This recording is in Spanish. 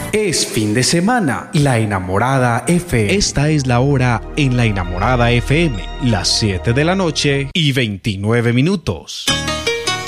Es fin de semana, La Enamorada FM. Esta es la hora en La Enamorada FM, las 7 de la noche y 29 minutos.